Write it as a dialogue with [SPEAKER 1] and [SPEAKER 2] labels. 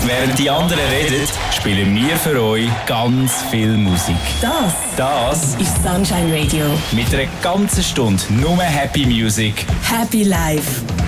[SPEAKER 1] Während die anderen reden, spielen wir für euch ganz viel Musik. Das
[SPEAKER 2] ist Sunshine Radio.
[SPEAKER 1] mit einer ganzen Stunde nur Happy Music.
[SPEAKER 2] Happy Life.